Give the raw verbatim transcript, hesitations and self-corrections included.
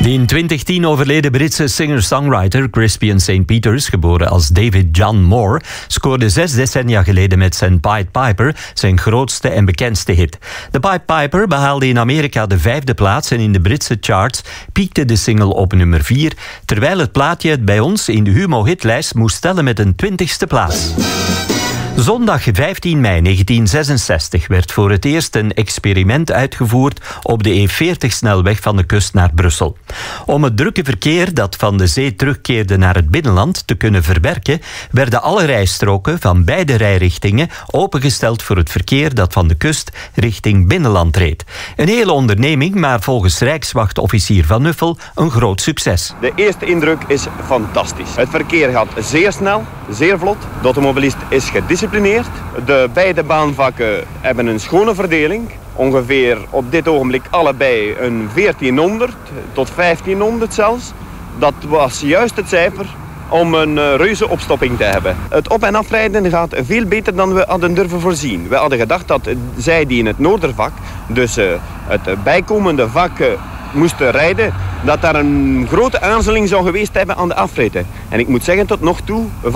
De in twintig tien overleden Britse singer-songwriter Crispian Saint Peters, geboren als David John Moore, scoorde zes decennia geleden met zijn Pied Piper zijn grootste en bekendste hit. De Pied Piper behaalde in Amerika de vijfde plaats en in de Britse charts piekte de single op nummer vier, terwijl het plaatje het bij ons in de Humo-hitlijst moest tellen met een twintigste plaats. Zondag vijftien mei negentien zesenzestig werd voor het eerst een experiment uitgevoerd op de E veertig-snelweg van de kust naar Brussel. Om het drukke verkeer dat van de zee terugkeerde naar het binnenland te kunnen verwerken, werden alle rijstroken van beide rijrichtingen opengesteld voor het verkeer dat van de kust richting binnenland reed. Een hele onderneming, maar volgens Rijkswachtofficier Van Nuffel een groot succes. De eerste indruk is fantastisch. Het verkeer gaat zeer snel, zeer vlot. De automobilist is gedisciplineerd. De beide baanvakken hebben een schone verdeling. Ongeveer op dit ogenblik allebei een veertienhonderd tot vijftienhonderd zelfs. Dat was juist het cijfer om een reuze opstopping te hebben. Het op- en afrijden gaat veel beter dan we hadden durven voorzien. We hadden gedacht dat zij die in het noordervak, dus het bijkomende vak, moesten rijden, dat daar een grote aarzeling zou geweest hebben aan de afritten. En ik moet zeggen, tot nog toe